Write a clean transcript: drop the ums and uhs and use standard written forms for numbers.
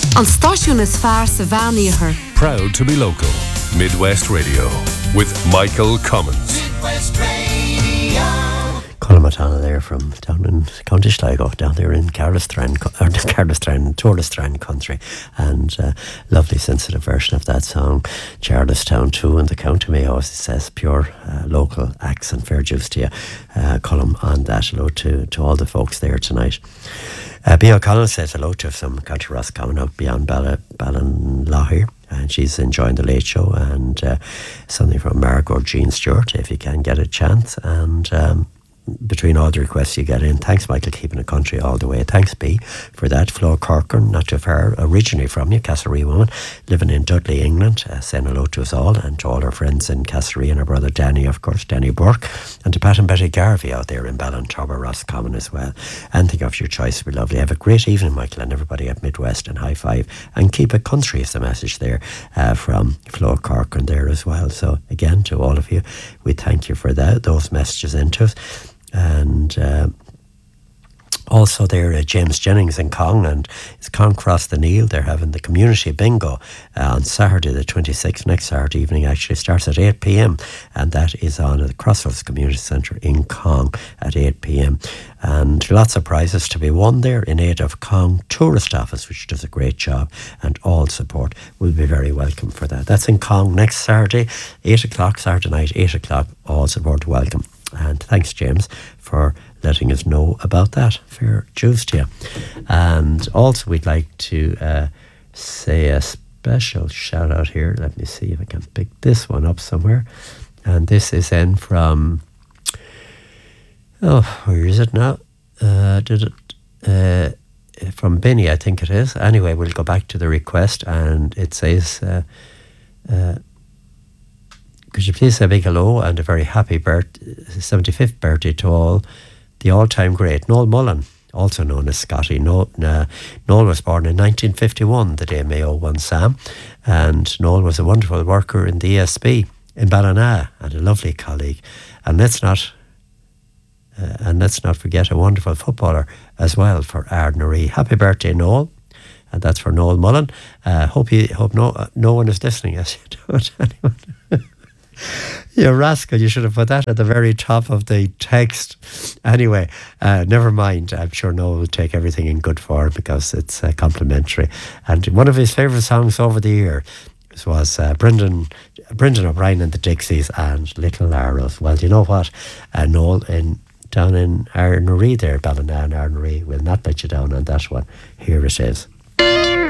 An stáisiún is fearr sa bheanaíochar. Proud to be local. Midwest Radio with Michael Cummins. Midwest Radio. Colin Matana there from down in County Sligo, down there in Tourlestrand country, and lovely sensitive version of that song, Charlestown too, in the County Mayo, as it says, pure local accent, fair juice to you, Colin, on that. Hello to all the folks there tonight. Bea O'Connell says hello to some County Ross coming up beyond Ballinlaw, and she's enjoying the Late Show, and something from Mark or Jean Stewart if you can get a chance, and between all the requests you get in, thanks Michael, keeping the country all the way. Thanks B for that. Flo Corcoran, not too far, originally from you, Castlerea woman, living in Dudley, England, saying hello to us all and to all our friends in Castlerea, and our brother Danny, of course, Danny Burke, and to Pat and Betty Garvey out there in Ballintorber, Roscommon as well. Anything of your choice would be lovely. Have a great evening, Michael, and everybody at Midwest, and high five, and keep it country is the message there from Flo Corcoran there as well. So again, to all of you, we thank you for those messages into us. And also there, James Jennings in Cong, and it's Cong Cross the Neil. They're having the community bingo on Saturday the 26th, next Saturday evening, actually starts at 8 p.m, and that is on at the Crossroads Community Centre in Cong at 8 p.m, and lots of prizes to be won there in aid of Cong Tourist Office, which does a great job, and all support will be very welcome for that. That's in Cong next Saturday, 8 o'clock, Saturday night, 8 o'clock, all support welcome. And thanks, James, for letting us know about that. Fair juice to you. And also we'd like to say a special shout out here. Let me see if I can pick this one up somewhere. And this is in from, where is it now? From Binny, I think it is. Anyway, we'll go back to the request, and it says, could you please say a big hello and a very happy 75th birthday to all the all-time great Noel Mullen, also known as Scotty. Noel was born in 1951, the day Mayo won Sam, and Noel was a wonderful worker in the ESB in Ballina and a lovely colleague. And let's not forget a wonderful footballer as well for Ardnaree. Happy birthday, Noel. And that's for Noel Mullen. Hope no one is listening as you do it. Anyone? You rascal, you should have put that at the very top of the text. Anyway, never mind. I'm sure Noel will take everything in good form because it's complimentary. And one of his favourite songs over the year was Brendan O'Brien and the Dixies and Little Laurels. Well, you know what? Noel down in Ardnaree there, Ballina and Ardnaree, will not let you down on that one. Here it is.